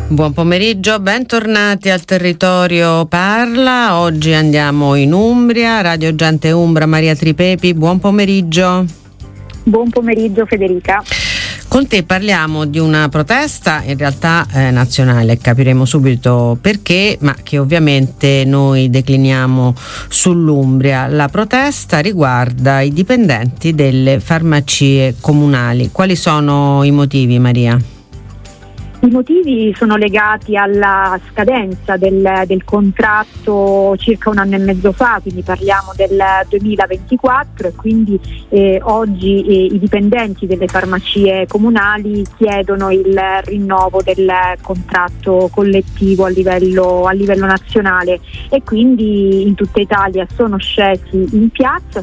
Buon pomeriggio, bentornati al Territorio Parla. Oggi andiamo in Umbria, Radio Gente Umbra, Maria Tripepi, buon pomeriggio. Buon pomeriggio Federica. Con te parliamo di una protesta in realtà nazionale, capiremo subito perché, ma che ovviamente noi decliniamo sull'Umbria. La protesta riguarda i dipendenti delle farmacie comunali. Quali sono i motivi, Maria? I motivi sono legati alla scadenza del contratto circa un anno e mezzo fa, quindi parliamo del 2024 e quindi oggi i dipendenti delle farmacie comunali chiedono il rinnovo del contratto collettivo a livello nazionale e quindi in tutta Italia sono scesi in piazza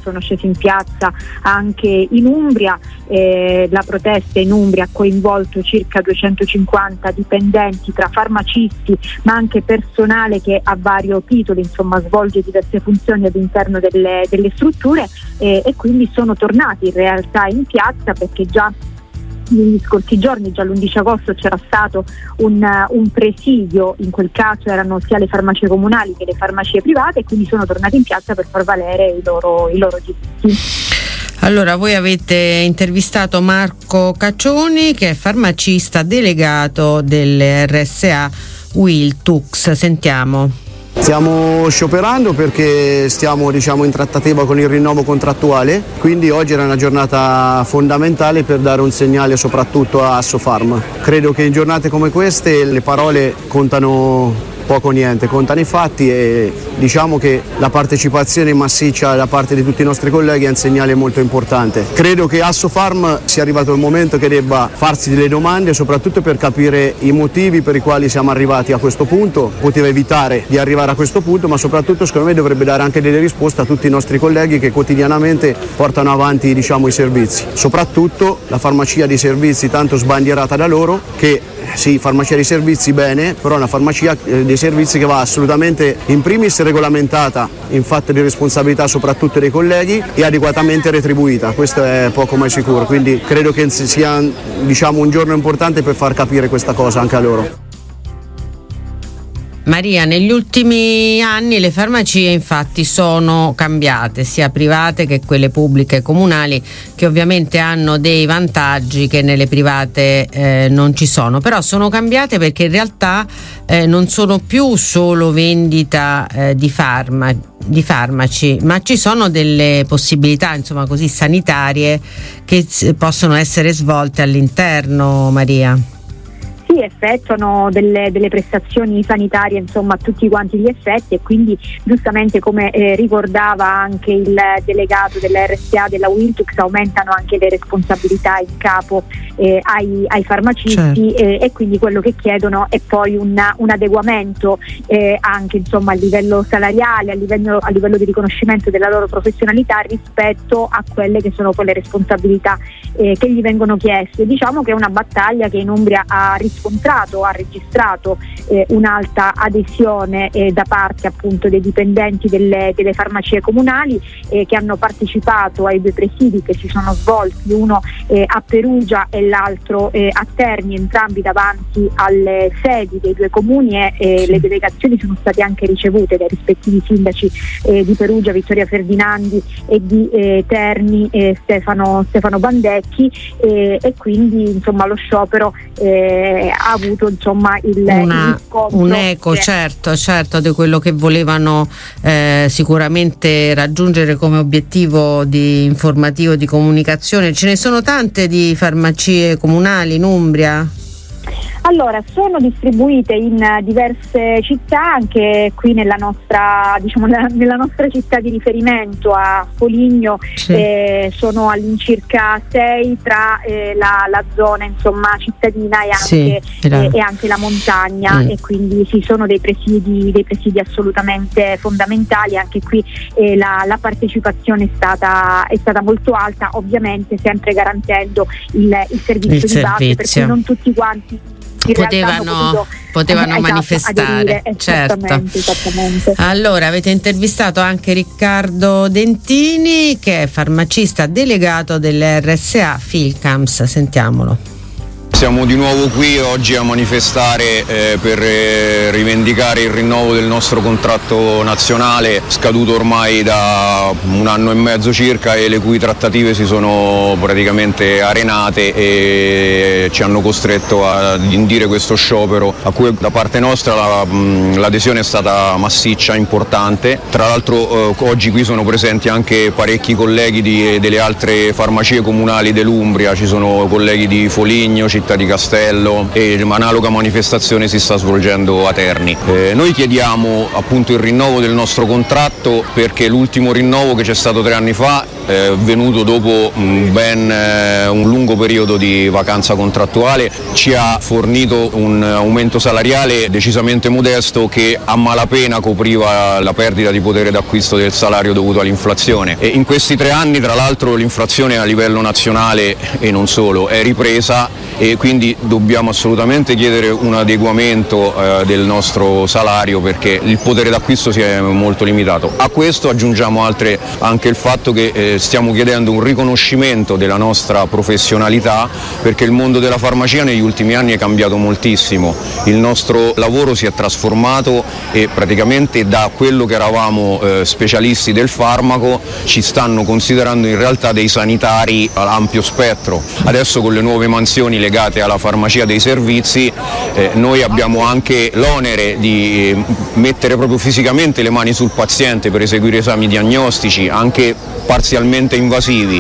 anche in Umbria. La protesta in Umbria ha coinvolto circa 250 dipendenti tra farmacisti ma anche personale che a vario titolo svolge diverse funzioni all'interno delle strutture e quindi sono tornati in realtà in piazza perché già negli scorsi giorni, già l'11 agosto, c'era stato un presidio. In quel caso erano sia le farmacie comunali che le farmacie private e quindi sono tornati in piazza per far valere i loro diritti. Allora, voi avete intervistato Marco Caccioni, che è farmacista delegato delle RSA Wiltux. Sentiamo. Stiamo scioperando perché stiamo in trattativa con il rinnovo contrattuale, quindi oggi era una giornata fondamentale per dare un segnale soprattutto a Assofarm. Credo che in giornate come queste le parole contano poco o niente, contano i fatti e diciamo che la partecipazione massiccia da parte di tutti i nostri colleghi è un segnale molto importante. Credo che Assofarm sia arrivato il momento che debba farsi delle domande soprattutto per capire i motivi per i quali siamo arrivati a questo punto, poteva evitare di arrivare a questo punto, ma soprattutto secondo me dovrebbe dare anche delle risposte a tutti i nostri colleghi che quotidianamente portano avanti i servizi, soprattutto la farmacia di servizi tanto sbandierata da loro che sì, farmacia di servizi bene, però è una farmacia dei servizi che va assolutamente in primis regolamentata in fatto di responsabilità soprattutto dei colleghi e adeguatamente retribuita, questo è poco ma sicuro, quindi credo che sia un giorno importante per far capire questa cosa anche a loro. Maria, negli ultimi anni le farmacie infatti sono cambiate, sia private che quelle pubbliche e comunali, che ovviamente hanno dei vantaggi che nelle private non ci sono, però sono cambiate perché in realtà non sono più solo vendita di farmaci, ma ci sono delle possibilità sanitarie che possono essere svolte all'interno, Maria. Sì, effettuano delle prestazioni sanitarie a tutti quanti gli effetti e quindi giustamente come ricordava anche il delegato della RSA della Wiltux, aumentano anche le responsabilità in capo ai farmacisti. Certo. E quindi quello che chiedono è poi un adeguamento anche a livello salariale, a livello di riconoscimento della loro professionalità rispetto a quelle che sono poi le responsabilità che gli vengono chieste. Diciamo che è una battaglia che in Umbria ha registrato un'alta adesione da parte appunto dei dipendenti delle farmacie comunali che hanno partecipato ai due presidi che si sono svolti, uno a Perugia e l'altro a Terni, entrambi davanti alle sedi dei due comuni e le delegazioni sono state anche ricevute dai rispettivi sindaci di Perugia, Vittoria Ferdinandi, e di Terni, Stefano Bandecchi, e quindi lo sciopero ha avuto un eco certo di quello che volevano sicuramente raggiungere come obiettivo di informativo, di comunicazione. Ce ne sono tante di farmacie comunali in Umbria? Allora, sono distribuite in diverse città, anche qui nella nostra città di riferimento a Foligno. Sì. Sono all'incirca 6 tra la zona cittadina e anche la montagna, e quindi ci sono dei presidi assolutamente fondamentali. Anche qui la partecipazizione è stata molto alta, ovviamente sempre garantendo il servizio di base, per cui non tutti quanti potevano manifestare. Esattamente. Allora, avete intervistato anche Riccardo Dentini, che è farmacista delegato delle RSA Filcams. Sentiamolo. Siamo di nuovo qui oggi a manifestare per rivendicare il rinnovo del nostro contratto nazionale, scaduto ormai da 1 anno e mezzo circa, e le cui trattative si sono praticamente arenate e ci hanno costretto ad indire questo sciopero, a cui da parte nostra l'adesione è stata massiccia, importante. Tra l'altro oggi qui sono presenti anche parecchi colleghi delle altre farmacie comunali dell'Umbria, ci sono colleghi di Foligno, Città di Castello, e analoga manifestazione si sta svolgendo a Terni. Noi chiediamo appunto il rinnovo del nostro contratto, perché l'ultimo rinnovo, che c'è stato 3 anni fa, è venuto dopo un lungo periodo di vacanza contrattuale, ci ha fornito un aumento salariale decisamente modesto, che a malapena copriva la perdita di potere d'acquisto del salario dovuto all'inflazione. E in questi 3 anni, tra l'altro, l'inflazione a livello nazionale e non solo è ripresa, e quindi dobbiamo assolutamente chiedere un adeguamento del nostro salario, perché il potere d'acquisto si è molto limitato. A questo aggiungiamo anche il fatto che stiamo chiedendo un riconoscimento della nostra professionalità, perché il mondo della farmacia negli ultimi anni è cambiato moltissimo, il nostro lavoro si è trasformato e praticamente da quello che eravamo specialisti del farmaco ci stanno considerando in realtà dei sanitari ad ampio spettro. Adesso, con le nuove mansioni legate alla farmacia dei servizi, noi abbiamo anche l'onere di mettere proprio fisicamente le mani sul paziente per eseguire esami diagnostici, anche parzialmente invasivi.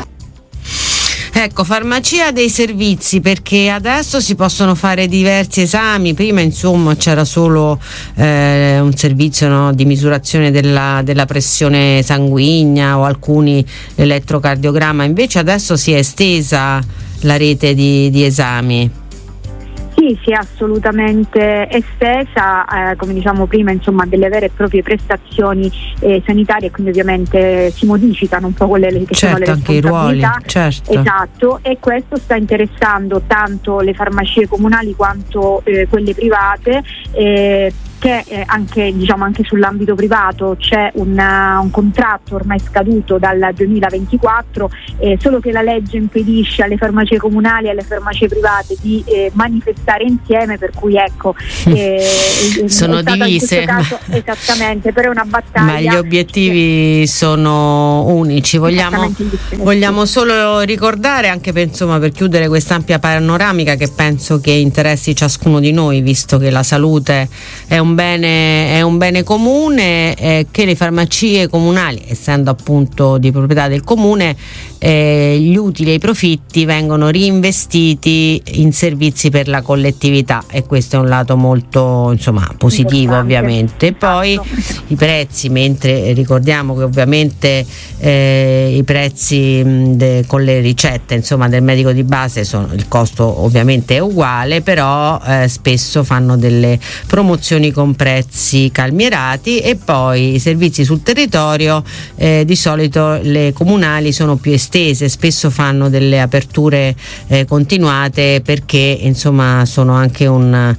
Ecco, farmacia dei servizi, perché adesso si possono fare diversi esami. Prima insomma c'era solo un servizio, no, di misurazione della pressione sanguigna o alcuni l'elettrocardiogramma, invece adesso si è estesa la rete di esami. Sì, si è assolutamente estesa, come diciamo prima, insomma, delle vere e proprie prestazioni sanitarie, quindi ovviamente si modificano un po' quelle che sono le anche i ruoli, certo. Esatto, e questo sta interessando tanto le farmacie comunali quanto quelle private, che anche sull'ambito privato c'è un contratto ormai scaduto dal 2024, solo che la legge impedisce alle farmacie comunali e alle farmacie private di manifestare insieme, per cui ecco sono divise in questo caso, esattamente, però è una battaglia, ma gli obiettivi sono unici. Vogliamo solo ricordare, anche per chiudere quest'ampia panoramica che penso che interessi ciascuno di noi, visto che la salute è un bene comune, che le farmacie comunali, essendo appunto di proprietà del comune, gli utili e i profitti vengono reinvestiti in servizi per la collettività, e questo è un lato molto positivo, ovviamente. Esatto. Poi i prezzi, mentre ricordiamo che ovviamente i prezzi con le ricette del medico di base il costo ovviamente è uguale, però spesso fanno delle promozioni con prezzi calmierati, e poi i servizi sul territorio di solito le comunali sono più estese, spesso fanno delle aperture continuate, perché sono anche un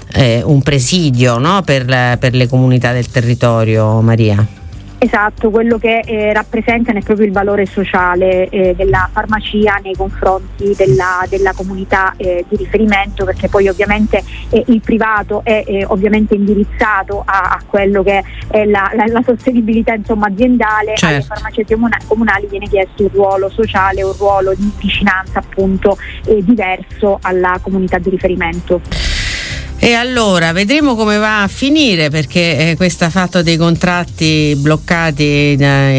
presidio, no? per le comunità del territorio, Maria. Esatto, quello che rappresentano è proprio il valore sociale della farmacia nei confronti della comunità di riferimento, perché poi ovviamente il privato è ovviamente indirizzato a quello che è la sostenibilità aziendale. Certo. Alle farmacie comunali viene chiesto un ruolo sociale, un ruolo di vicinanza appunto diverso alla comunità di riferimento. E allora vedremo come va a finire, perché questo fatto dei contratti bloccati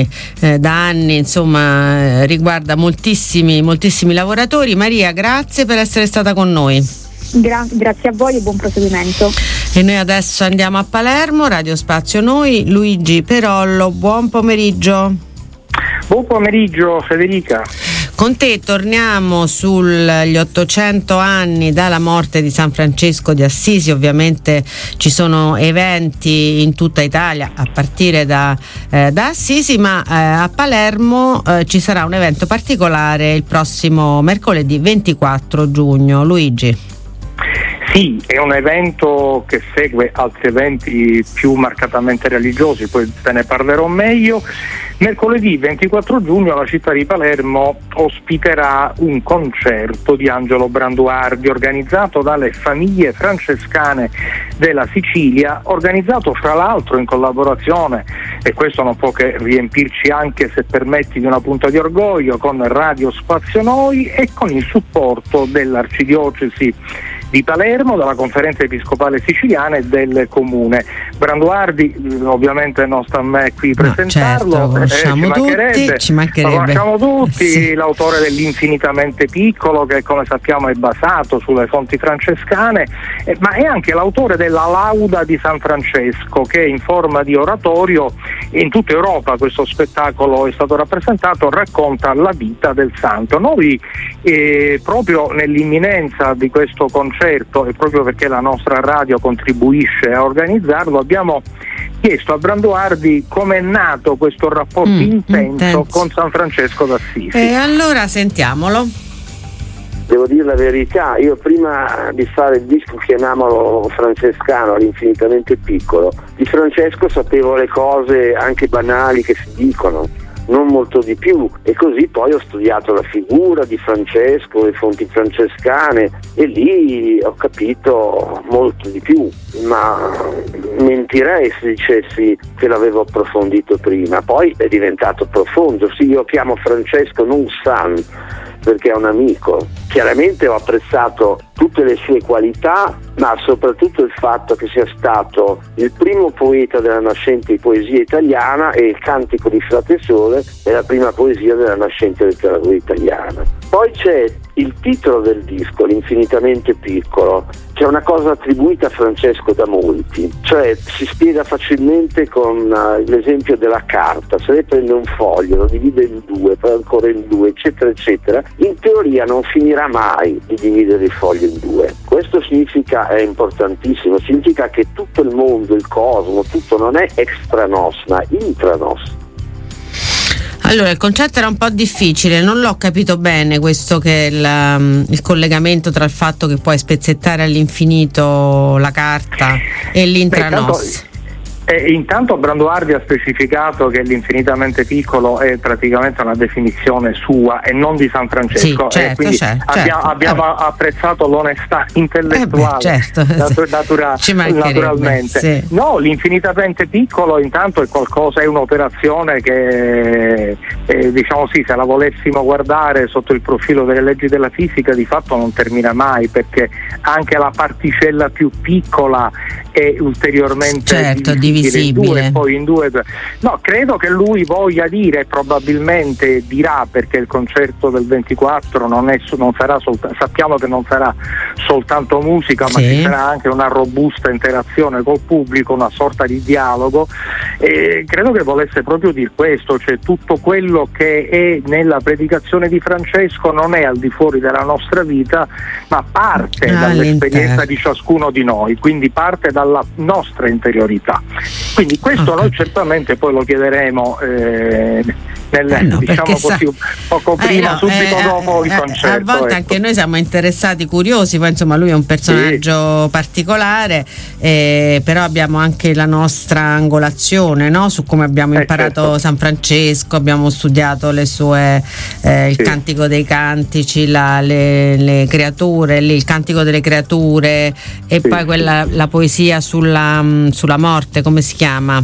da anni riguarda moltissimi lavoratori. Maria, grazie per essere stata con noi. Grazie a voi e buon proseguimento. E noi adesso andiamo a Palermo, Radio Spazio Noi, Luigi Perollo, buon pomeriggio. Buon pomeriggio Federica. Con te torniamo sugli 800 anni dalla morte di San Francesco di Assisi. Ovviamente ci sono eventi in tutta Italia a partire da Assisi, ma a Palermo ci sarà un evento particolare il prossimo mercoledì 24 giugno. Luigi. Sì, è un evento che segue altri eventi più marcatamente religiosi, poi te ne parlerò meglio. Mercoledì 24 giugno la città di Palermo ospiterà un concerto di Angelo Branduardi organizzato dalle famiglie francescane della Sicilia, organizzato fra l'altro in collaborazione, e questo non può che riempirci, anche se permetti, di una punta di orgoglio, con Radio Spazio Noi e con il supporto dell'Arcidiocesi di Palermo, dalla Conferenza Episcopale Siciliana e del Comune. Branduardi ovviamente non sta a me qui presentarlo, certo, conosciamo ci mancherebbe. Lo conosciamo tutti, sì. L'autore dell'Infinitamente Piccolo, che come sappiamo è basato sulle fonti francescane, ma è anche l'autore della Lauda di San Francesco, che in forma di oratorio in tutta Europa questo spettacolo è stato rappresentato, racconta la vita del santo. Noi proprio nell'imminenza di questo concerto, e proprio perché la nostra radio contribuisce a organizzarlo, abbiamo chiesto a Branduardi come è nato questo rapporto intenso con San Francesco d'Assisi. E allora sentiamolo. Devo dire la verità, io prima di fare il disco, chiamiamolo francescano, l'Infinitamente Piccolo, di Francesco sapevo le cose anche banali che si dicono, non molto di più, e così poi ho studiato la figura di Francesco, le fonti francescane, e lì ho capito molto di più, ma mentirei se dicessi che l'avevo approfondito prima. Poi è diventato profondo. Sì, io chiamo Francesco non San perché è un amico. Chiaramente ho apprezzato tutte le sue qualità, ma soprattutto il fatto che sia stato il primo poeta della nascente poesia italiana, e il Cantico di Frate Sole è la prima poesia della nascente letteratura italiana. Poi c'è il titolo del disco, l'Infinitamente Piccolo, c'è una cosa attribuita a Francesco da molti, cioè si spiega facilmente con l'esempio della carta. Se lei prende un foglio, lo divide in due, poi ancora in due, eccetera eccetera, in teoria non finirà mai di dividere il foglio in due. Questo significa, è importantissimo, significa che tutto il mondo, il cosmo, tutto non è extra nos, ma intra nos. Allora, il concetto era un po' difficile, non l'ho capito bene, questo che è il collegamento tra il fatto che puoi spezzettare all'infinito la carta e l'intranos. Intanto Branduardi ha specificato che l'Infinitamente Piccolo è praticamente una definizione sua e non di San Francesco, sì, certo, quindi certo, abbiamo apprezzato l'onestà intellettuale, naturalmente. Sì. No, l'Infinitamente Piccolo intanto è qualcosa, è un'operazione che diciamo sì, se la volessimo guardare sotto il profilo delle leggi della fisica, di fatto non termina mai, perché anche la particella più piccola è ulteriormente divisibile. E poi in due. No, credo che lui voglia dire, probabilmente dirà, perché il concerto del 24 non sarà sappiamo che non sarà soltanto musica, ma ci sarà anche una robusta interazione col pubblico, una sorta di dialogo, e credo che volesse proprio dire questo, cioè tutto quello che è nella predicazione di Francesco non è al di fuori della nostra vita, ma parte dall'esperienza di ciascuno di noi, quindi parte dalla nostra interiorità. Quindi questo noi certamente poi lo chiederemo diciamo così, poco prima, subito dopo il concerto. A volte anche noi siamo interessati, curiosi, poi insomma lui è un personaggio particolare, però abbiamo anche la nostra angolazione, no? Su come abbiamo imparato San Francesco, abbiamo studiato le sue il Cantico dei Cantici, le creature, il Cantico delle Creature, e poi quella, la poesia sulla morte, come si chiama?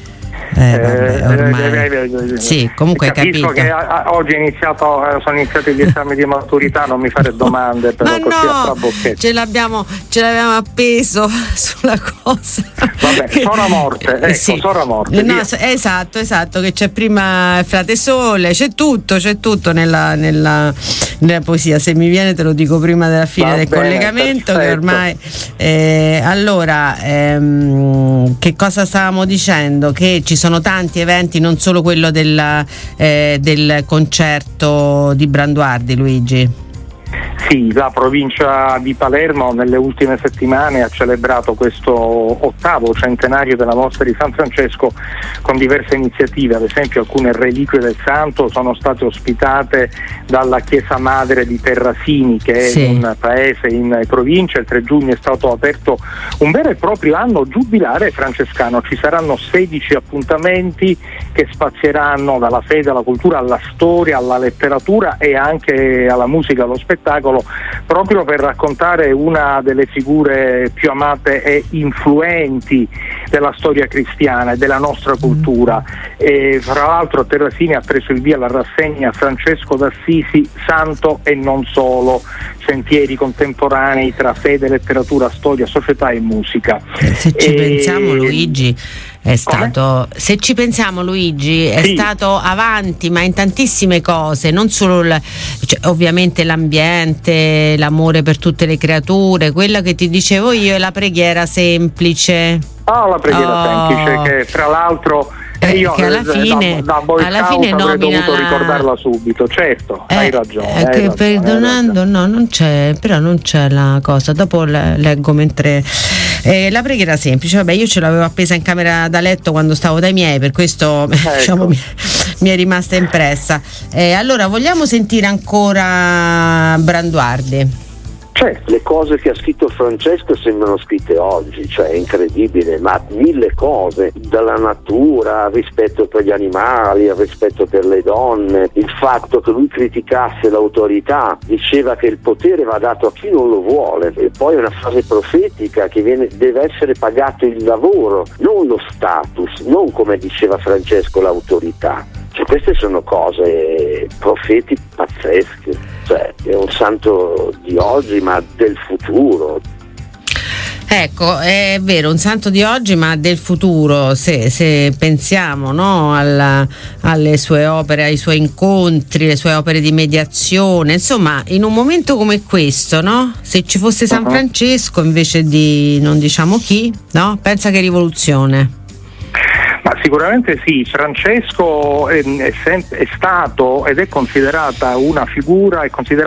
Sì, comunque capisco che oggi sono iniziati gli esami di maturità, non mi fare domande, però ma così a trabocchetto. Ce l'abbiamo appeso sulla cosa. Vabbè, Sora Morte, Sora Morte. No, esatto, che c'è prima Frate Sole, c'è tutto nella poesia. Se mi viene te lo dico prima della fine del collegamento, perfetto. Che ormai allora che cosa stavamo dicendo? Che ci sono tanti eventi, non solo quello del concerto di Branduardi, Luigi. Sì, la provincia di Palermo nelle ultime settimane ha celebrato questo 8° centenario della mostra di San Francesco con diverse iniziative. Ad esempio alcune reliquie del santo sono state ospitate dalla chiesa madre di Terrasini, che è un paese in provincia. Il 3 giugno è stato aperto un vero e proprio anno giubilare francescano. Ci saranno 16 appuntamenti che spazieranno dalla fede alla cultura, alla storia, alla letteratura e anche alla musica, allo spettacolo, proprio per raccontare una delle figure più amate e influenti della storia cristiana e della nostra cultura. E fra l'altro a Terrasini ha preso il via la rassegna Francesco d'Assisi, santo e non solo, sentieri contemporanei tra fede, letteratura, storia, società e musica. Se ci pensiamo, Luigi è stato, stato avanti, ma in tantissime cose, non solo ovviamente l'ambiente, l'amore per tutte le creature, quella che ti dicevo io è la preghiera semplice. La preghiera semplice, che tra l'altro io che alla fine avrei dovuto ricordarla subito. Certo, hai ragione. Perdonando, no, non c'è la cosa. Dopo leggo mentre la preghiera semplice. Vabbè, io ce l'avevo appesa in camera da letto quando stavo dai miei, per questo diciamo, mi è rimasta impressa. Allora vogliamo sentire ancora Branduardi? Le cose che ha scritto Francesco sembrano scritte oggi, cioè è incredibile, ma 1000 cose, dalla natura, al rispetto per gli animali, al rispetto per le donne, il fatto che lui criticasse l'autorità, diceva che il potere va dato a chi non lo vuole, e poi una frase profetica che deve essere pagato il lavoro, non lo status, non come diceva Francesco l'autorità. Cioè, queste sono cose, profeti pazzeschi, cioè è un santo di oggi ma del futuro. Ecco, è vero, un santo di oggi ma del futuro, se pensiamo, no, alle sue opere, ai suoi incontri, le sue opere di mediazione, insomma, in un momento come questo, no? Se ci fosse San Francesco invece di non diciamo chi, no? Pensa che rivoluzione. Ma sicuramente sì, Francesco è stato ed è considerata una figura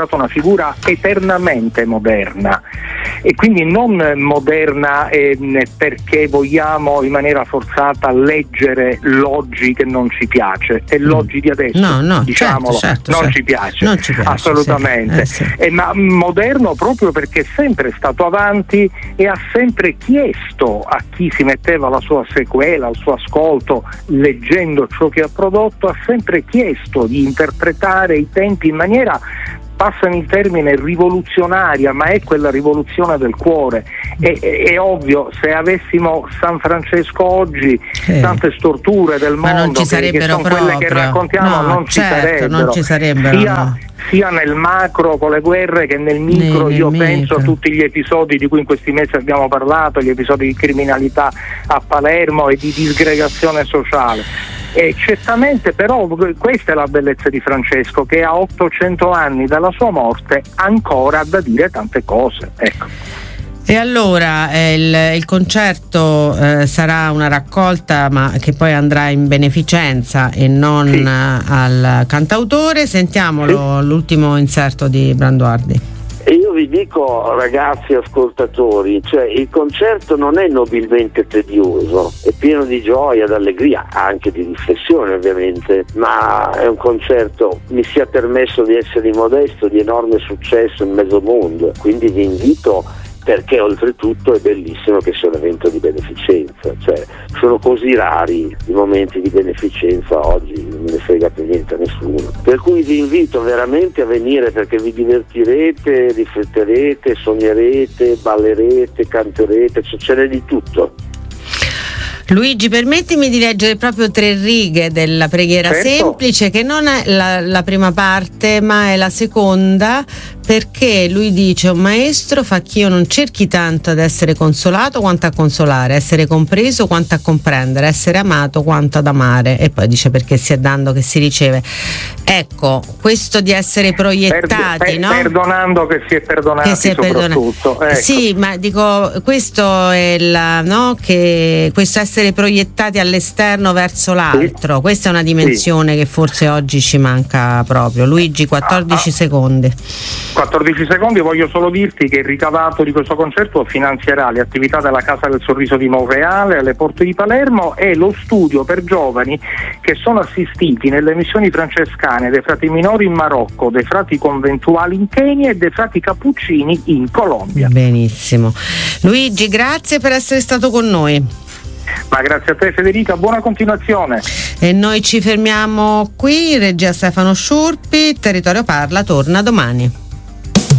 eternamente moderna, e quindi non moderna perché vogliamo in maniera forzata leggere l'oggi che non ci piace, e l'oggi di adesso, diciamolo, certo, non ci piace assolutamente, sì. Ma moderno proprio perché è sempre stato avanti e ha sempre chiesto a chi si metteva la sua sequela, il suo ascolto, leggendo ciò che ha prodotto, ha sempre chiesto di interpretare i tempi in maniera, passano il termine, rivoluzionaria, ma è quella rivoluzione del cuore. È ovvio, se avessimo San Francesco oggi, tante storture del mondo, non ci sarebbero, che sono quelle che raccontiamo, non ci sarebbero. Sia nel macro con le guerre che nel micro. Penso a tutti gli episodi di cui in questi mesi abbiamo parlato, gli episodi di criminalità a Palermo e di disgregazione sociale. E certamente però questa è la bellezza di Francesco, che a 800 anni dalla sua morte ancora ha da dire tante cose, ecco. E allora il concerto sarà una raccolta, ma che poi andrà in beneficenza e non al cantautore. Sentiamolo, l'ultimo inserto di Branduardi. E io vi dico, ragazzi ascoltatori, cioè il concerto non è nobilmente tedioso, è pieno di gioia, d'allegria, anche di riflessione ovviamente, ma è un concerto, mi sia permesso di essere modesto, di enorme successo in mezzo mondo, quindi vi invito, perché oltretutto è bellissimo che sia un evento di beneficenza, cioè sono così rari i momenti di beneficenza oggi, non me ne frega più niente a nessuno, per cui vi invito veramente a venire, perché vi divertirete, rifletterete, sognerete, ballerete, canterete, ce n'è di tutto. Luigi, permettimi di leggere proprio 3 righe della preghiera semplice, che non è la prima parte ma è la seconda, perché lui dice: un maestro fa che io non cerchi tanto ad essere consolato quanto a consolare, essere compreso quanto a comprendere, essere amato quanto ad amare. E poi dice: perché si è dando che si riceve. Ecco, questo di essere proiettati, no? Perdonando che si è perdonati, soprattutto. Ecco. Sì, ma dico, questo è che questo essere essere proiettati all'esterno verso l'altro. Sì. Questa è una dimensione che forse oggi ci manca proprio. Luigi, 14 secondi. 14 secondi, voglio solo dirti che il ricavato di questo concerto finanzierà le attività della Casa del Sorriso di Monreale alle Porte di Palermo e lo studio per giovani che sono assistiti nelle missioni francescane dei frati minori in Marocco, dei frati conventuali in Kenya e dei frati cappuccini in Colombia. Benissimo. Luigi, grazie per essere stato con noi. Ma grazie a te Federica, buona continuazione. E noi ci fermiamo qui, regia Stefano Sciurpi, Territorio Parla torna domani.